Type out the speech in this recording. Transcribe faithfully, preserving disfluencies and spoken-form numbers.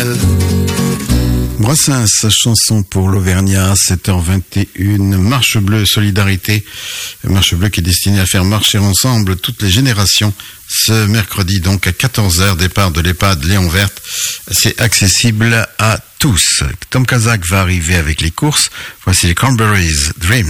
Brassens, chanson pour l'Auvergnat, sept heures vingt et une, Marche Bleue, Solidarité, Marche Bleue qui est destinée à faire marcher ensemble toutes les générations. Ce mercredi donc à quatorze heures, départ de l'EHPAD Léon Verte, c'est accessible à tous. Tom Kazak va arriver avec les courses, voici les Cranberries, Dreams.